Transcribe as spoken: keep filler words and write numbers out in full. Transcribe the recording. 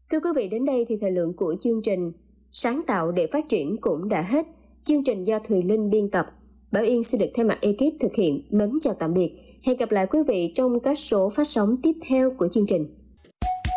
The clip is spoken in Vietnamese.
Thưa quý vị, đến đây thì thời lượng của chương trình Sáng tạo để phát triển cũng đã hết. Chương trình do Thùy Linh biên tập, Bảo Yên xin được thay mặt ekip thực hiện mến chào tạm biệt. Hẹn gặp lại quý vị trong các số phát sóng tiếp theo của chương trình.